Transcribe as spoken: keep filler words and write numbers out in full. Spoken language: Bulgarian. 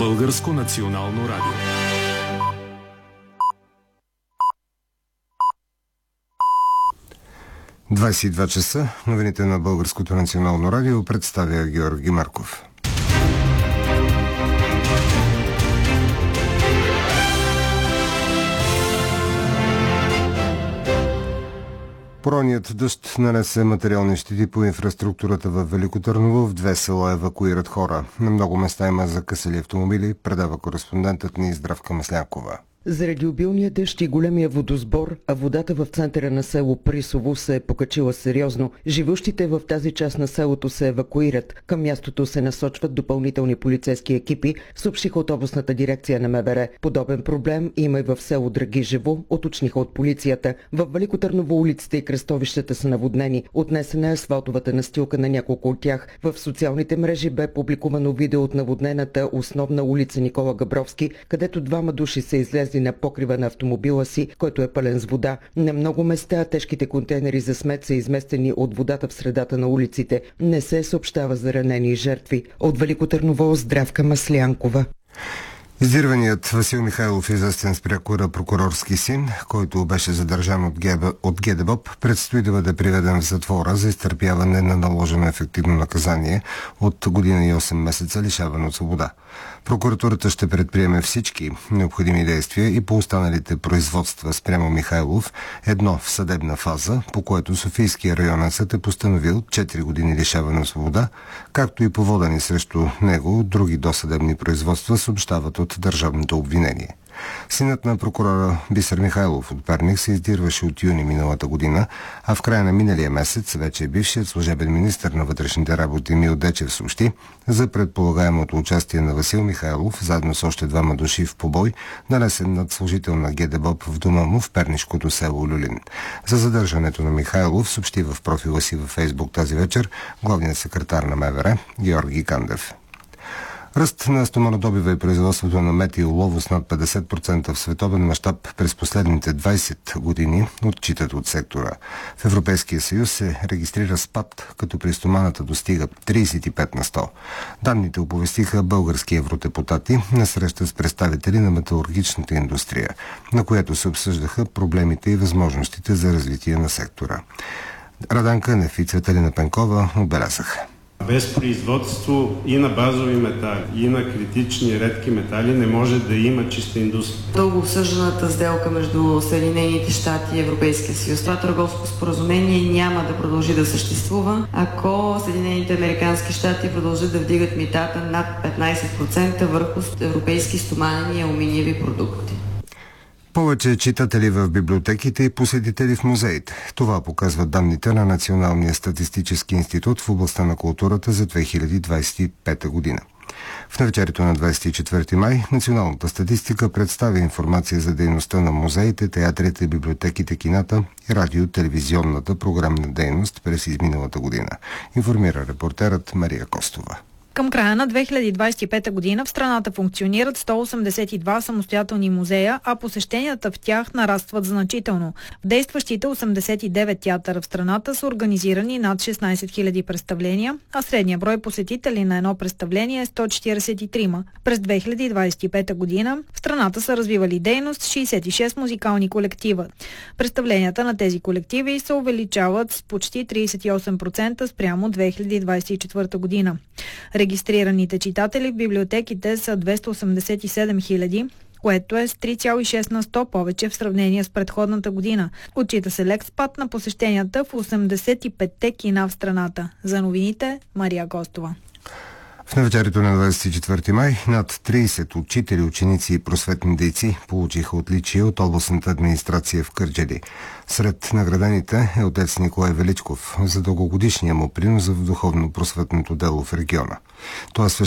Българско национално радио. двадесет и два часа. Новините на Българското национално радио представя Георги Марков. Поройният дъжд нанесе материални щети по инфраструктурата в Велико Търново. В две села евакуират хора. На много места има закъсали автомобили, предава кореспондентът ни Здравка Маслянкова. Заради обилния дъжд и големия водосбор, а водата в центъра на село Присово се е покачила сериозно. Живущите в тази част на селото се евакуират. Към мястото се насочват допълнителни полицейски екипи, съобщиха от областната дирекция на МВР. Подобен проблем има и в село Драгижево, уточниха от полицията. В Велико Търново улиците и кръстовищата са наводнени. Отнесена е асфалтовата настилка на няколко от тях. В социалните мрежи бе публикувано видео от наводнената основна улица Никола Габровски, където двама души са излезли на покрива на автомобила си, който е пълен с вода. На много места тежките контейнери за смет са изместени от водата в средата на улиците. Не се съобщава за ранени и жертви. От Велико Търново, Здравка Маслянкова. Издирваният Васил Михайлов, известен с прякора прокурорски син, който беше задържан от, ГЕБ, от ГДБОП, предстои да бъде приведен в затвора за изтърпяване на наложено ефективно наказание от година и осем месеца лишаване от свобода. Прокуратурата ще предприеме всички необходими действия и по останалите производства спрямо Михайлов, едно в съдебна фаза, по което Софийския районен съд е постановил четири години лишаване от свобода, както и по водени срещу него други досъдебни производства, съобщават от държавното обвинение. Синът на прокурора Бисер Михайлов от Перник се издирваше от юни миналата година, а в края на миналия месец вече бившият служебен министър на вътрешните работи Мил Дечев съобщи за предполагаемото участие на Васил Михайлов заедно с още двама души в побой, нанесен над служител на ГДБОП в дома му в пернишкото село Люлин. За задържането на Михайлов съобщи в профила си във Фейсбук тази вечер главният секретар на МВР Георги Кандев. Ръст на стоманодобива и производството на мед и олово с над петдесет процента в световен мащаб през последните двадесет години отчитат от сектора. В Европейския съюз се регистрира спад, като при стоманата достига тридесет и пет на сто. Данните оповестиха български евродепутати на среща с представители на металургичната индустрия, на която се обсъждаха проблемите и възможностите за развитие на сектора. Радан Кънев и Цветелина Пенкова отбелязаха. Без производство и на базови метали, и на критични редки метали не може да има чиста индустрия. Дълго обсъжданата сделка между Съединените щати и Европейския съюз. Това търговско споразумение няма да продължи да съществува, ако Съединените американски щати продължат да вдигат митата над петнадесет процента върху европейски стоманени и алуминиеви продукти. Повече читатели в библиотеките и посетители в музеите. Това показват данните на Националния статистически институт в областта на културата за две хиляди двадесет и пета година. В навечерието на двадесет и четвърти май националната статистика представя информация за дейността на музеите, театрите, библиотеките, кината и радио-телевизионната програмна дейност през изминалата година, информира репортерът Мария Костова. Към края на две хиляди двадесет и пета година в страната функционират сто осемдесет и два самостоятелни музея, а посещенията в тях нарастват значително. В действащите осемдесет и девет театъра в страната са организирани над шестнадесет хиляди представления, а средния брой посетители на едно представление е сто четиридесет и три. През две хиляди двадесет и пета година в страната са развивали дейност шейсет и шест музикални колектива. Представленията на тези колективи се увеличават с почти тридесет и осем процента спрямо две хиляди двадесет и четвърта година. Регистрираните читатели в библиотеките са двеста осемдесет и седем хиляди, което е с три цяло и шест на сто повече в сравнение с предходната година. Отчита се лек спад на посещенията в осемдесет и петте кина в страната. За новините Мария Костова. В навечерието на двадесет и четвърти май над тридесет учители, ученици и просветни дейци получиха отличие от областната администрация в Кърджали. Сред наградените е отец Николай Величков за дългогодишния му принос в духовно-просветното дело в региона. Това